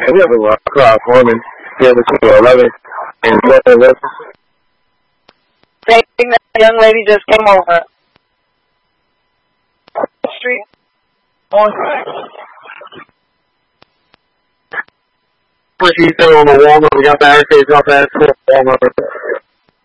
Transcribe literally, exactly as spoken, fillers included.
we have a crowd forming here between eleven and eleven. Saying that young lady just came over. Street. On She's still on the Walnut. We got barricades up at Walnut.